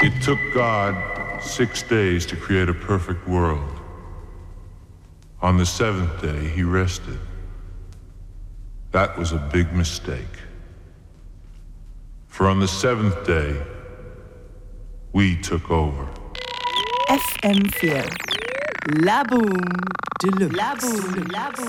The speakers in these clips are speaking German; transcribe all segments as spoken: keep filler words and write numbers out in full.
It took God six days to create a perfect world. On the seventh day, he rested. That was a big mistake. For on the seventh day, we took over. F M vier. Laboom Deluxe.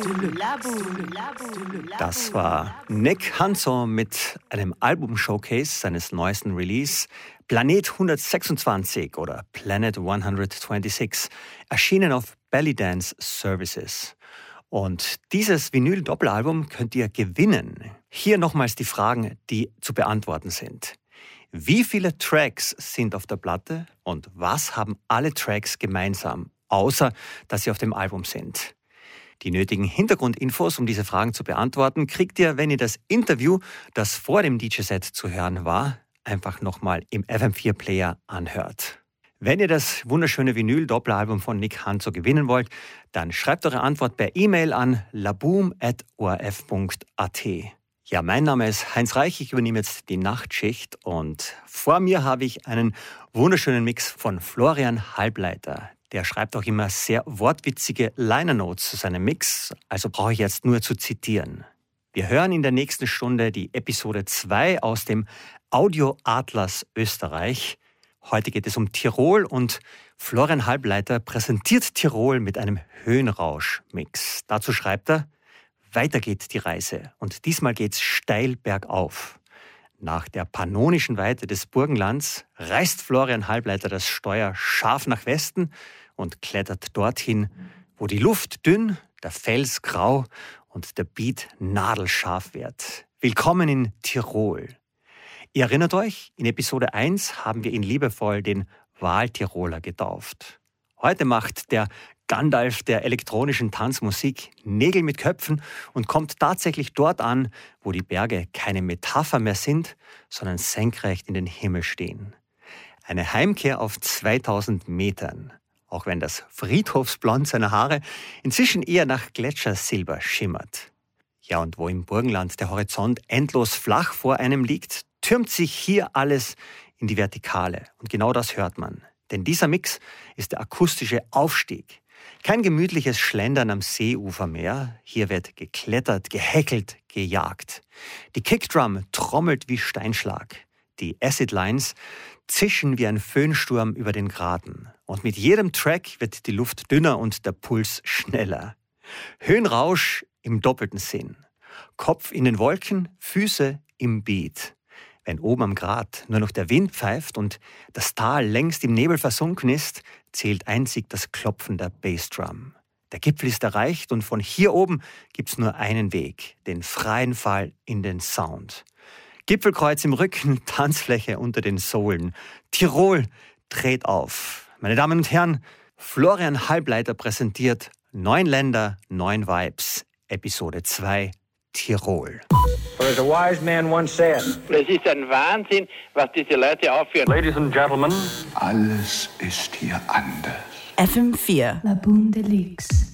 Das war Nick Hanzo mit einem Album-Showcase seines neuesten Release Planet hundertsechsundzwanzig oder Planet hundertsechsundzwanzig, erschienen auf Belly Dance Services. Und dieses Vinyl-Doppelalbum könnt ihr gewinnen. Hier nochmals die Fragen, die zu beantworten sind. Wie viele Tracks sind auf der Platte und was haben alle Tracks gemeinsam, außer dass sie auf dem Album sind? Die nötigen Hintergrundinfos, um diese Fragen zu beantworten, kriegt ihr, wenn ihr das Interview, das vor dem D J-Set zu hören war, einfach nochmal im F M vier Player anhört. Wenn ihr das wunderschöne Vinyl-Doppelalbum von Nick Hanzo gewinnen wollt, dann schreibt eure Antwort per E-Mail an laboom at o r f punkt a t. Ja, mein Name ist Heinz Reich, ich übernehme jetzt die Nachtschicht und vor mir habe ich einen wunderschönen Mix von Florian Halbleiter. Der schreibt auch immer sehr wortwitzige Liner Notes zu seinem Mix, also brauche ich jetzt nur zu zitieren. Wir hören in der nächsten Stunde die Episode zwei aus dem Audio Atlas Österreich. Heute geht es um Tirol und Florian Halbleiter präsentiert Tirol mit einem Höhenrausch-Mix. Dazu schreibt er: Weiter geht die Reise und diesmal geht's steil bergauf. Nach der pannonischen Weite des Burgenlands reißt Florian Halbleiter das Steuer scharf nach Westen und klettert dorthin, wo die Luft dünn, der Fels grau und der Beat nadelscharf wird. Willkommen in Tirol. Ihr erinnert euch, in Episode eins haben wir ihn liebevoll den Wahltiroler getauft. Heute macht der Gandalf der elektronischen Tanzmusik Nägel mit Köpfen und kommt tatsächlich dort an, wo die Berge keine Metapher mehr sind, sondern senkrecht in den Himmel stehen. Eine Heimkehr auf zweitausend Metern, auch wenn das Friedhofsblond seiner Haare inzwischen eher nach Gletschersilber schimmert. Ja, und wo im Burgenland der Horizont endlos flach vor einem liegt, türmt sich hier alles in die Vertikale. Und genau das hört man. Denn dieser Mix ist der akustische Aufstieg. Kein gemütliches Schlendern am Seeufer mehr. Hier wird geklettert, geheckelt, gejagt. Die Kickdrum trommelt wie Steinschlag. Die Acid-Lines zischen wie ein Föhnsturm über den Graten. Und mit jedem Track wird die Luft dünner und der Puls schneller. Höhenrausch im doppelten Sinn. Kopf in den Wolken, Füße im Beat. Wenn oben am Grat nur noch der Wind pfeift und das Tal längst im Nebel versunken ist, zählt einzig das Klopfen der Bassdrum. Der Gipfel ist erreicht und von hier oben gibt's nur einen Weg, den freien Fall in den Sound. Gipfelkreuz im Rücken, Tanzfläche unter den Sohlen. Tirol dreht auf. Meine Damen und Herren, Florian Halbleiter präsentiert Neun Länder, neun Vibes, Episode zwei, Tirol. As a wise man once said. Es ist ein Wahnsinn, was diese Leute aufführen. Ladies and gentlemen. Alles ist hier anders. F M vier. Laboom Deluxe.